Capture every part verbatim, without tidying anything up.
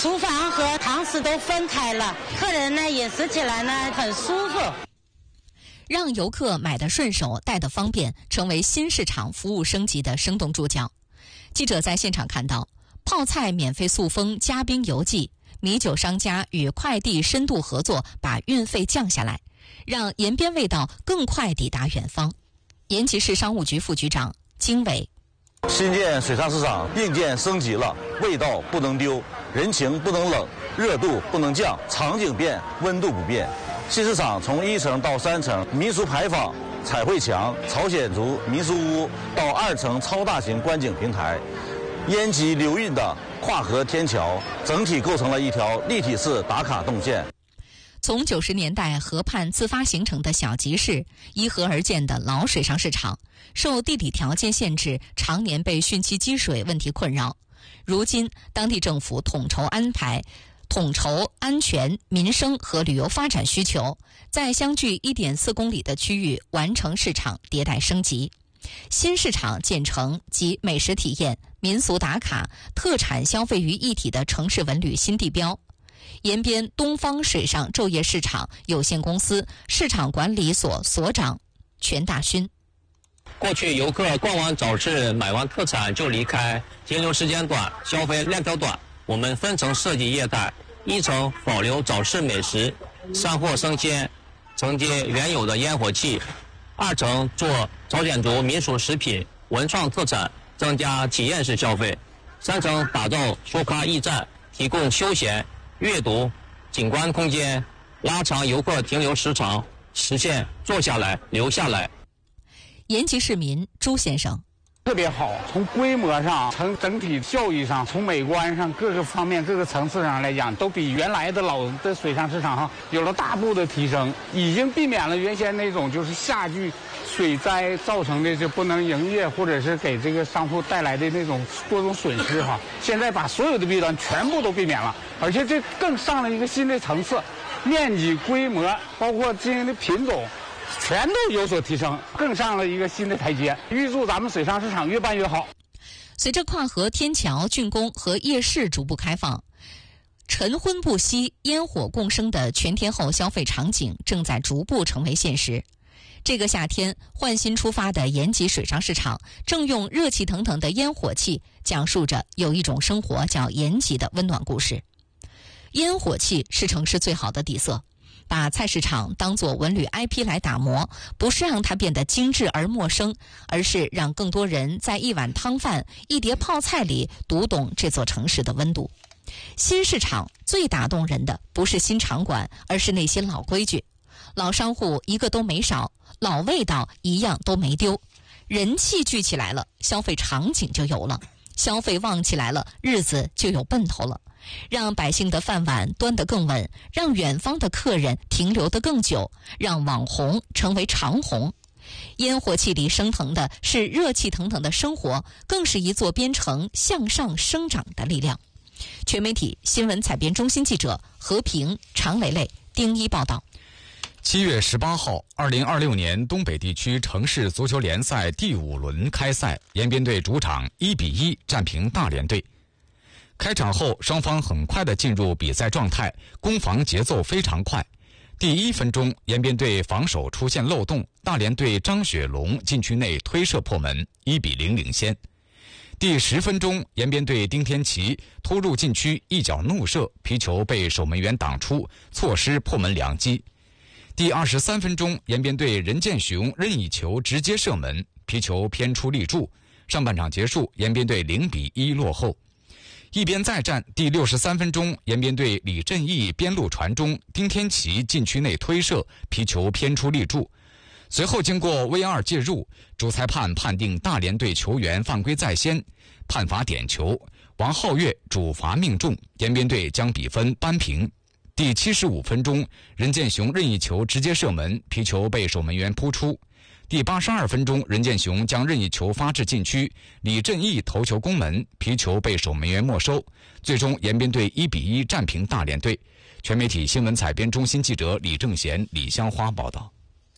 厨房和堂食都分开了，客人呢饮食起来呢很舒服。 让游客买得顺手、带得方便，成为新市场服务升级的生动注脚。记者在现场看到，泡菜免费塑封、加冰邮寄，米酒商家与快递深度合作，把运费降下来，让延边味道更快抵达远方。延吉市商务局副局长经纬： 新建水上市场硬件升级了，味道不能丢，人情不能冷，热度不能降，场景变，温度不变。新市场从一层到三层，民俗牌坊、彩绘墙、朝鲜族民俗屋到二层超大型观景平台，延吉流运的跨河天桥，整体构成了一条立体式打卡动线。 从九十年代河畔自发形成的小集市，依河而建的老水上市场，受地理条件限制，常年被汛期积水问题困扰。如今，当地政府统筹安排。统筹安全、民生和旅游发展需求，在相距 一点四公里的区域完成市场迭代升级。新市场建成集美食体验、民俗打卡、特产消费于一体的城市文旅新地标。延边东方水上昼夜市场有限公司市场管理所所长全大勋： 过去游客逛完早市买完特产就离开，停留时间短，消费量较短。我们分层设计业态，一层保留早市美食、山货生鲜，承接原有的烟火气；二层做朝鲜族民俗食品、文创特产，增加体验式消费；三层打造书咖驿站，提供休闲、阅读、景观空间，拉长游客停留时长，实现坐下来留下来。 延吉市民朱先生： 特别好，从规模上、从整体效益上、从美观上各个方面、各个层次上来讲，都比原来的老的水上市场哈有了大步的提升，已经避免了原先那种就是夏季水灾造成的就不能营业，或者是给这个商户带来的那种多种损失哈。现在把所有的弊端全部都避免了，而且这更上了一个新的层次，面积、规模，包括经营的品种。全都有所提升，更上了一个新的台阶。预祝咱们水上市场越办越好。 随着跨河天桥竣工和夜市逐步开放，晨昏不息、烟火共生的全天候消费场景正在逐步成为现实。这个夏天，焕新出发的延吉水上市场正用热气腾腾的烟火气，讲述着有一种生活叫延吉的温暖故事。烟火气是城市最好的底色。把菜市场当作文旅 I P 来打磨，不是让它变得精致而陌生，而是让更多人在一碗汤饭、一碟泡菜里读懂这座城市的温度。新市场最打动人的不是新场馆，而是那些老规矩。老商户一个都没少，老味道一样都没丢。人气聚起来了，消费场景就有了，消费旺起来了，日子就有奔头了。让百姓的饭碗端得更稳，让远方的客人停留得更久，让网红成为长红。烟火气里升腾的是热气腾腾的生活，更是一座边城向上生长的力量。全媒体新闻采编中心记者何平、常蕾蕾、丁一报道。 七月十八号，二零二六年东北地区城市足球联赛第五轮开赛，延边队主场一比一战平大连队。开场后，双方很快地进入比赛状态，攻防节奏非常快。第一分钟，延边队防守出现漏洞，大连队张雪龙禁区内推射破门，一比零领先。第十分钟，延边队丁天琪突入禁区，一脚怒射，皮球被守门员挡出，错失破门良机。第二十三分钟，延边队任建雄任意球直接射门，皮球偏出立柱。上半场结束，延边队零比一落后。一边再战，第六十三分钟，延边队李振义边路传中，丁天琪禁区内推射，皮球偏出立柱。随后经过 V 二 介入，主裁判判定大连队球员犯规在先，判罚点球，王皓月主罚命中，延边队将比分扳平。第七十五分钟，任建雄任意球直接射门，皮球被守门员扑出。第八十二分钟，任建雄将任意球发至禁区，李振义头球攻门，皮球被守门员没收。最终，延边队一比一战平大连队。全媒体新闻采编中心记者李正贤、李香花报道。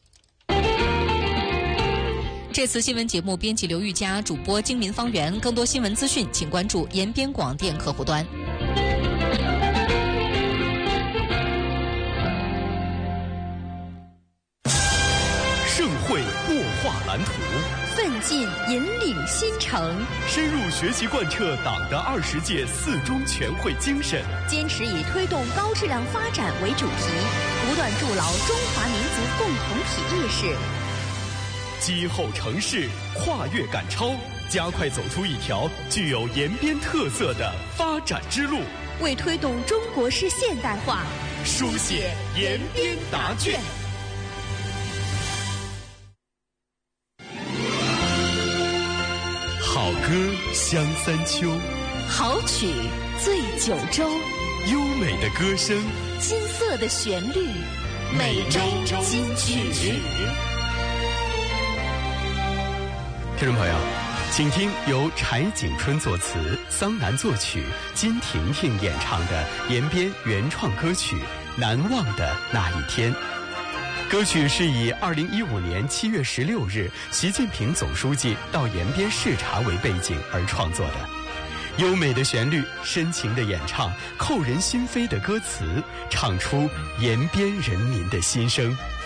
这次新闻节目编辑刘玉佳，主播金民方圆。更多新闻资讯，请关注延边广电客户端。 蓝图， 奋进引领新城， 深入学习贯彻党的二十届四中全会精神， 坚持以推动高质量发展为主题，不断筑牢中华民族共同体意识， 今后城市跨越赶超，加快走出一条具有延边特色的发展之路， 为推动中国式现代化书写延边答卷。好歌香三秋， 好曲醉九州， 优美的歌声， 金色的旋律，每周金曲。 听众朋友，请听由柴景春作词、桑南作曲、金婷婷演唱的延边原创歌曲《难忘的那一天》。歌曲是以二零一五年七月十六日习近平总书记到延边视察为背景而创作的。优美的旋律，深情的演唱，扣人心扉的歌词，唱出延边人民的心声。